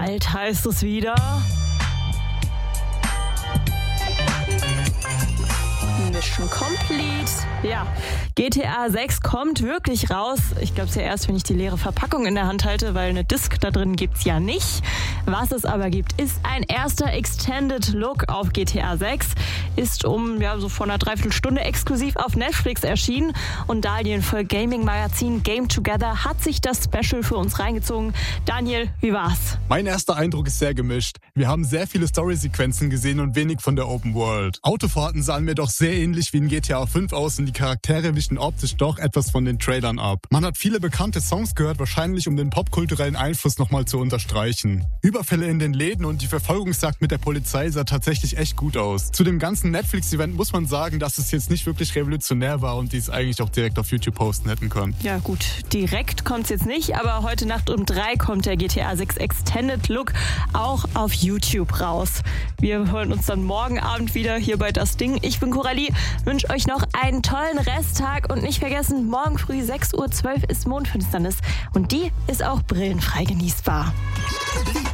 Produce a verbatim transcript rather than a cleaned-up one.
Bald heißt es wieder... Mission Complete. Ja, G T A sechs kommt wirklich raus. Ich glaube es ja erst, wenn ich die leere Verpackung in der Hand halte, weil eine Disc da drin gibt's ja nicht. Was es aber gibt, ist ein erster Extended Look auf G T A sechs. Ist um, ja, so vor einer Dreiviertelstunde exklusiv auf Netflix erschienen. Und Daniel von Gaming-Magazin Game Together hat sich das Special für uns reingezogen. Daniel, wie war's? Mein erster Eindruck ist sehr gemischt. Wir haben sehr viele Story-Sequenzen gesehen und wenig von der Open World. Autofahrten sahen mir doch sehr ähnlich wie in G T A fünf aus und die Charaktere wichen optisch doch etwas von den Trailern ab. Man hat viele bekannte Songs gehört, wahrscheinlich um den popkulturellen Einfluss nochmal zu unterstreichen. Überfälle in den Läden und die Verfolgungsjagd mit der Polizei sah tatsächlich echt gut aus. Zu dem ganzen Netflix-Event muss man sagen, dass es jetzt nicht wirklich revolutionär war und die es eigentlich auch direkt auf YouTube posten hätten können. Ja gut, direkt kommt's jetzt nicht, aber heute Nacht um drei kommt der G T A sechs Extended Look auch auf YouTube raus. Wir hören uns dann morgen Abend wieder hier bei Das Ding. Ich bin Coralie, wünsche euch noch einen tollen Resttag und nicht vergessen, morgen früh sechs Uhr zwölf ist Mondfinsternis und die ist auch brillenfrei genießbar.